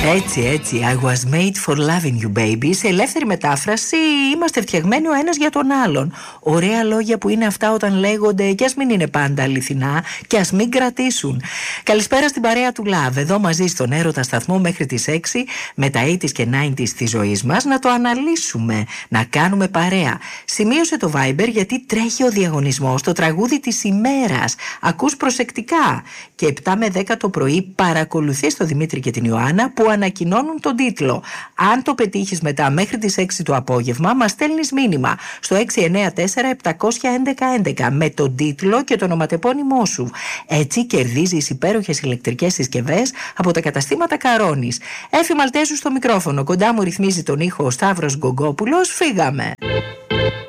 Έτσι, I was made for loving you baby. Σε ελεύθερη μετάφραση, είμαστε φτιαγμένοι ο ένας για τον άλλον. Ωραία λόγια που είναι αυτά όταν λέγονται και ας μην είναι πάντα αληθινά και ας μην κρατήσουν. Καλησπέρα στην παρέα του Love, εδώ μαζί στον Έρωτα Σταθμό μέχρι τις 6 με τα 80s και 90s της ζωής μας να το αναλύσουμε, να κάνουμε παρέα. Σημείωσε το Viber γιατί τρέχει ο διαγωνισμός, το τραγούδι της ημέρας. Ακούς προσεκτικά και 7 με 10 το πρωί παρακολουθείς τον Δημήτρη και την Ιωάννα που ανακοινώνουν τον τίτλο. Αν το πετύχεις μετά μέχρι τις 6 το απόγευμα, μας στέλνεις μήνυμα στο 694-711-11 με τον τίτλο και το ονοματεπώνυμό σου. Έτσι κερδίζεις υπέροχες ηλεκτρικές συσκευές από τα καταστήματα Καρόνης. Έφη Μαλτέζου στο μικρόφωνο, κοντά μου ρυθμίζει τον ήχο ο Σταύρος Γκογκόπουλος. Φύγαμε!